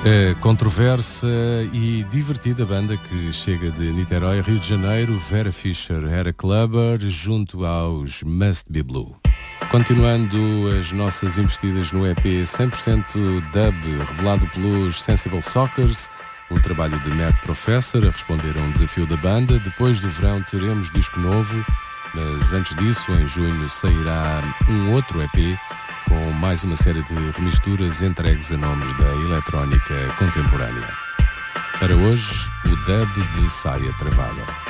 A controversa e divertida banda que chega de Niterói, Rio de Janeiro, Vera Fischer, Era Clubber, junto aos Must Be Blue. Continuando as nossas investidas no EP 100% dub, revelado pelos Sensible Sockers, um trabalho de Mad Professor a responder a um desafio da banda. Depois do verão teremos disco novo, mas antes disso, em junho, sairá um outro EP com mais uma série de remisturas entregues a nomes da eletrónica contemporânea. Para hoje, o dub de Saia Travada.